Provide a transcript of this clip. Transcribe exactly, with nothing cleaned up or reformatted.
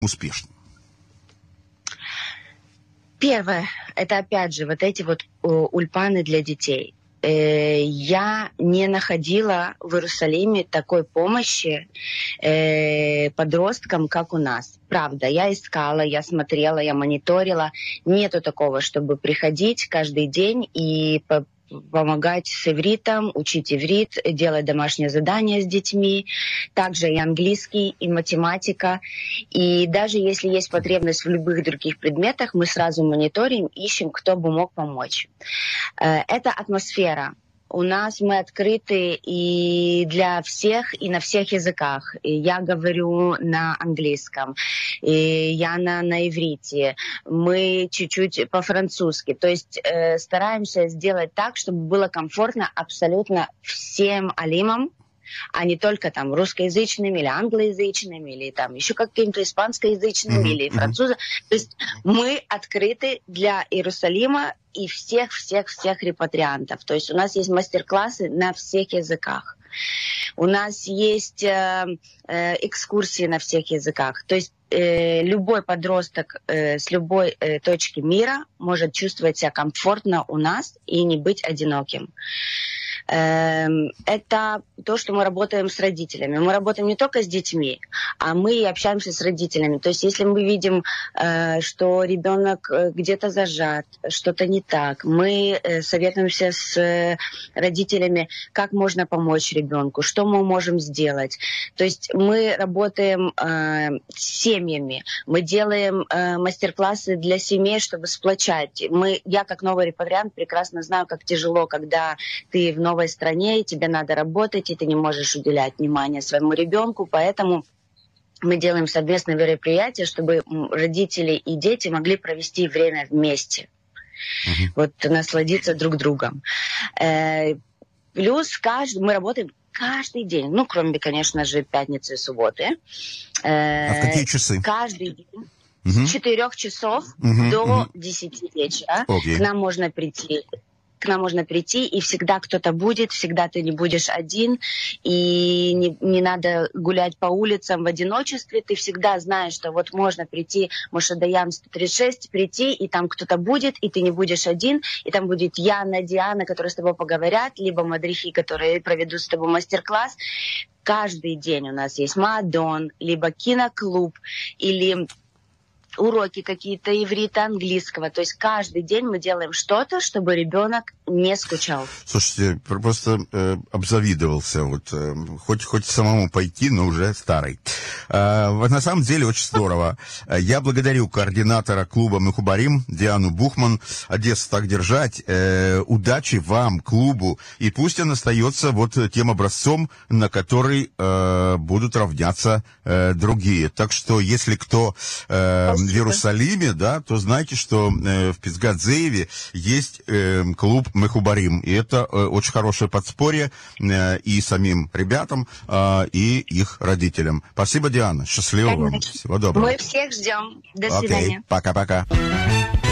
успешным? Первое, это опять же вот эти вот ульпаны для детей. Я не находила в Иерусалиме такой помощи э, подросткам, как у нас. Правда, я искала, я смотрела, я мониторила. Нету такого, чтобы приходить каждый день и по помогать с ивритом, учить иврит, делать домашние задания с детьми. Также и английский, и математика. И даже если есть потребность в любых других предметах, мы сразу мониторим, ищем, кто бы мог помочь. Это атмосфера. У нас мы открыты и для всех, и на всех языках. И я говорю на английском, и я на, на иврите, мы чуть-чуть по-французски. То есть э, стараемся сделать так, чтобы было комфортно абсолютно всем алимам, а не только там русскоязычным или англоязычным, или там еще каким-то испанскоязычным, mm-hmm. или французом. То есть мы открыты для Иерусалима и всех-всех-всех репатриантов. То есть у нас есть мастер-классы на всех языках. У нас есть э, э, экскурсии на всех языках. То есть э, любой подросток э, с любой э, точки мира может чувствовать себя комфортно у нас и не быть одиноким. Это то, что мы работаем с родителями. Мы работаем не только с детьми, а мы и общаемся с родителями. То есть если мы видим, что ребенок где-то зажат, что-то не так, мы советуемся с родителями, как можно помочь ребенку, что мы можем сделать. То есть мы работаем с семьями, мы делаем мастер-классы для семей, чтобы сплочать. Мы, я, как новый репатриант, прекрасно знаю, как тяжело, когда ты в новой стране, и тебе надо работать, и ты не можешь уделять внимание своему ребенку, поэтому мы делаем совместные мероприятия, чтобы родители и дети могли провести время вместе, uh-huh. вот насладиться друг другом. Э, плюс каждый, мы работаем каждый день, ну, кроме, конечно же, пятницы и субботы. Э, а в какие часы? Каждый день. Uh-huh. С четырех часов uh-huh. до uh-huh. десяти вечера okay. к нам можно прийти. К нам можно прийти, и всегда кто-то будет, всегда ты не будешь один, и не, не надо гулять по улицам в одиночестве, ты всегда знаешь, что вот можно прийти, Моше Даян сто тридцать шесть, прийти, и там кто-то будет, и ты не будешь один, и там будет Яна, Диана, которые с тобой поговорят, либо мадрихи, которые проведут с тобой мастер-класс. Каждый день у нас есть маадон, либо киноклуб, или уроки какие-то иврита, английского. То есть каждый день мы делаем что-то, чтобы ребенок не скучал. Слушайте, просто э, обзавидовался. Вот, э, хоть, хоть самому пойти, но уже старый. Э, на самом деле очень здорово. Я благодарю координатора клуба Мехубарим Диану Бухман. Одесса, так держать. Э, удачи вам, клубу. И пусть он остается вот тем образцом, на который э, будут равняться э, другие. Так что, если кто... Э, в Иерусалиме, да, то знаете, что э, в Писгат-Зееве есть э, клуб Мехубарим. И это э, очень хорошее подспорье э, и самим ребятам, э, и их родителям. Спасибо, Диана. Счастливо вам. Всего доброго. Мы всех ждем. До Окей. свидания. Пока-пока.